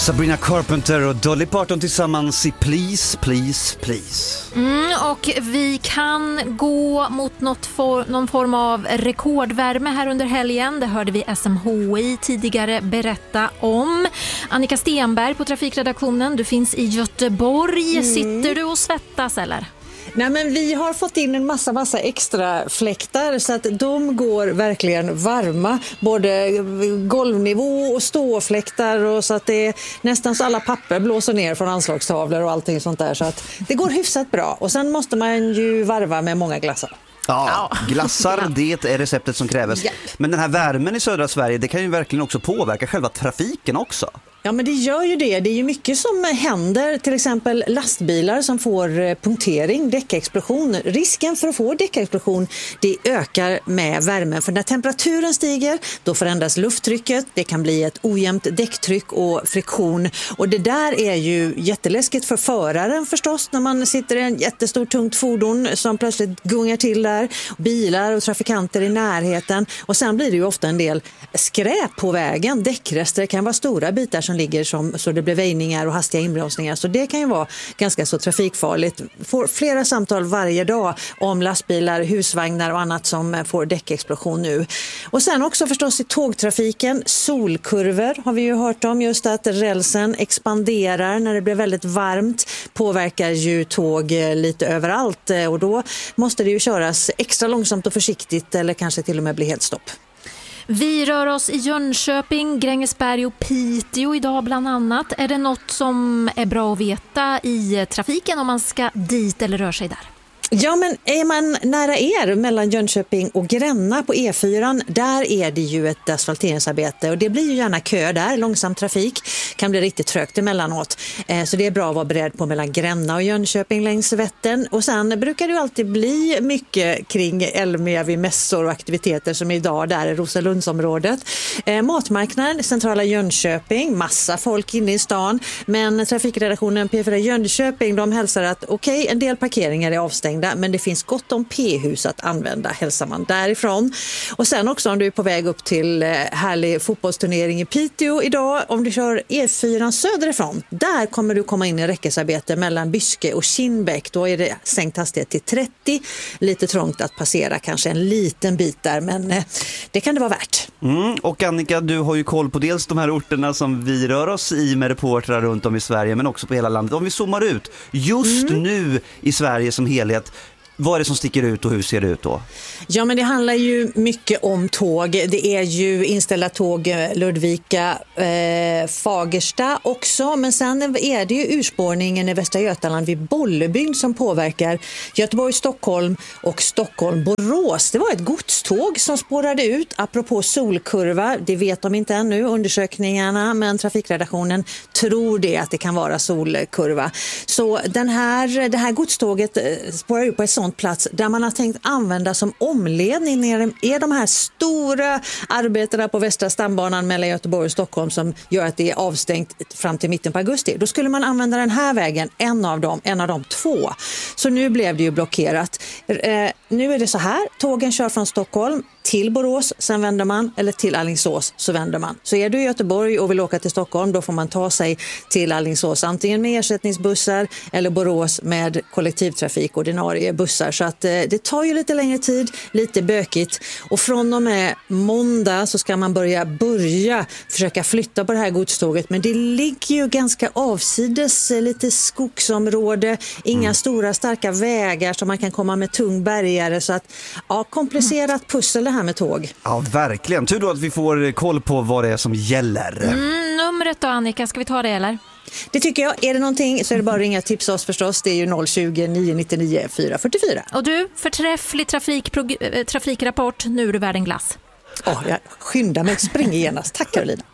Sabrina Carpenter och Dolly Parton tillsammans i Please, Please, Please. Och vi kan gå mot någon form av rekordvärme här under helgen. Det hörde vi SMHI tidigare berätta om. Annika Stenberg på trafikredaktionen, du finns i Göteborg. Sitter du och svettas eller? Nej, men vi har fått in en massa extra fläktar så att de går verkligen varma. Både golvnivå och ståfläktar, och så att det är nästan så alla papper blåser ner från anslagstavlor och allting sånt där. Så att det går hyfsat bra. Och sen måste man ju varva med många glassar. Ja, glassar, det är receptet som krävs. Japp. Men den här värmen i södra Sverige, det kan ju verkligen också påverka själva trafiken också. Ja, men det gör ju det. Det är ju mycket som händer. Till exempel lastbilar som får punktering, däckexplosion. Risken för att få däckexplosion, det ökar med värmen. För när temperaturen stiger, då förändras lufttrycket. Det kan bli ett ojämnt däcktryck och friktion. Och det där är ju jätteläskigt för föraren förstås, när man sitter i en jättestor tungt fordon som plötsligt gungar till där. Bilar och trafikanter i närheten. Och sen blir det ju ofta en del skräp på vägen. Däckrester kan vara stora bitar som ligger så det blir väjningar och hastiga inbromsningar. Så det kan ju vara ganska så trafikfarligt. Får flera samtal varje dag om lastbilar, husvagnar och annat som får däckexplosion nu. Och sen också förstås i tågtrafiken, solkurvor har vi ju hört om, just att rälsen expanderar när det blir väldigt varmt, påverkar ju tåg lite överallt, och då måste det ju köras extra långsamt och försiktigt eller kanske till och med bli helt stopp. Vi rör oss i Jönköping, Grängesberg och Piteå idag bland annat. Är det något som är bra att veta i trafiken om man ska dit eller rör sig där? Ja, men är man nära er mellan Jönköping och Gränna på E4, där är det ju ett asfalteringsarbete och det blir ju gärna kö där, långsam trafik, kan bli riktigt trögt emellanåt. Så det är bra att vara beredd på mellan Gränna och Jönköping längs Vättern. Och sen brukar det ju alltid bli mycket kring Elmia vid mässor och aktiviteter som idag där i Rosalundsområdet. Matmarknaden, centrala Jönköping, massa folk inne i stan, men trafikredaktionen P4 Jönköping, de hälsar att okej, en del parkeringar är avstängda, men det finns gott om P-hus att använda, hälsar man därifrån. Och sen också om du är på väg upp till härlig fotbollsturnering i Piteå idag, om du kör E4 söderifrån, där kommer du komma in i räckesarbete mellan Byske och Kinnbäck. Då är det sänkt hastighet till 30, lite trångt att passera, kanske en liten bit där, men det kan det vara värt. Och Annika, du har ju koll på dels de här orterna som vi rör oss i med reportrar runt om i Sverige, men också på hela landet. Om vi zoomar ut, just nu i Sverige som helhet, vad är det som sticker ut och hur ser det ut då? Ja, men det handlar ju mycket om tåg. Det är ju inställda tåg Ludvika, Fagersta också. Men sen är det ju urspårningen i Västra Götaland vid Bollebygd som påverkar Göteborg-Stockholm och Stockholm-Borås. Det var ett godståg som spårade ut, apropå solkurva. Det vet de inte ännu, undersökningarna, men trafikredaktionen tror det, att det kan vara solkurva. Så det här godståget spårar ut på ett sånt plats där man har tänkt använda som omledning när det är de här stora arbetena på Västra stambanan mellan Göteborg och Stockholm som gör att det är avstängt fram till mitten på augusti. Då skulle man använda den här vägen, en av de två. Så nu blev det ju blockerat. Nu är det så här, tågen kör från Stockholm till Borås, sen vänder man, eller till Alingsås så vänder man. Så är du i Göteborg och vill åka till Stockholm, då får man ta sig till Alingsås antingen med ersättningsbussar eller Borås med kollektivtrafik, ordinarie bussar. Så att det tar ju lite längre tid, lite bökigt, och från och med måndag så ska man börja försöka flytta på det här godståget, men det ligger ju ganska avsides, lite skogsområde, inga stora starka vägar som man kan komma med tung bärgare, så att ja, komplicerat pussel det här med tåg. Ja, verkligen. Tur då att vi får koll på vad det är som gäller. Numret då, Annika, ska vi ta det eller? Det tycker jag. Är det någonting så är det bara att ringa, tipsa oss förstås. Det är ju 020 999 444. Och du, förträfflig trafikrapport. Nu är du värd en glass. Jag skyndar mig, springer genast. Tack Carolina.